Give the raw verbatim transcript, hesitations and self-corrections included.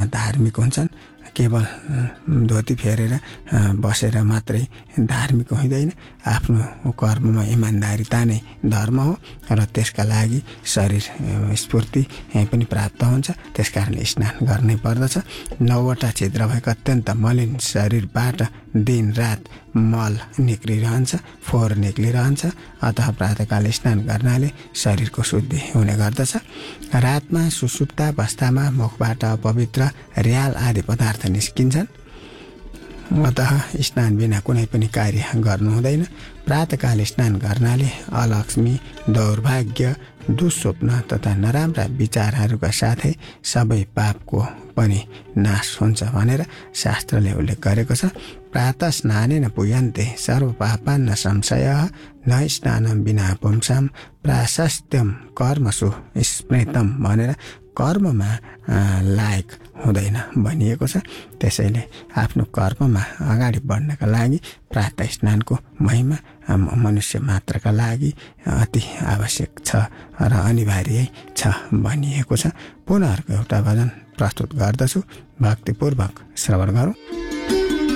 धार्मिक हुन्छन्। केवल धोती फेरेर बसेर मात्रै धार्मिक हुँदैन। आफ्नो कर्ममा इमान्दारिता नै धर्म हो र त्यसका लागि शरीर स्फूर्ति पनि प्राप्त हुन्छ। त्यसकारणले स्नान गर्नै पर्दछ। नौवटा छिद्र भएको अत्यन्त मलिन शरीरबाट दिनरात मल निक्लिरहन्छ, फोहोर निक्लिरहन्छ। अतः प्रातःकाल स्नान गर्नाले शरीरको शुद्धि हुने गर्दछ। रातमा सुसुप्त अवस्थामा मुखबाट अपवित्र र्याल आदि पदार्थ निस्किन्छन्। अतः स्नान बिना कुनै पनि कार्य गर्नु हुँदैन। प्रातःकाल स्नान गर्नाले अलक्ष्मी, दौर्भाग्य, दुस्वप्न तथा नराम्रा विचारहरूका साथै सबै पापको पनि नाश हुन्छ भनेर शास्त्रले उल्लेख गरेको छ। प्रातः स्नानेन पुयन्ते सर्व पापान्न संशयः न स्नानं विना पुंसां प्राशस्त्यं कर्मसु स्मृतम भनेर कर्ममा लायक हुँदैन भनिएको छ। त्यसैले आफ्नो कर्ममा अगाडि बढ्नका लागि प्रातः स्नानको महिमा मनुष्य मात्रका लागि अति आवश्यक छ र अनिवार्य छ भनिएको छ। पुनः अर्को एउटा भजन प्रस्तुत गर्दछु, भक्तिपूर्वक श्रवण गरौँ।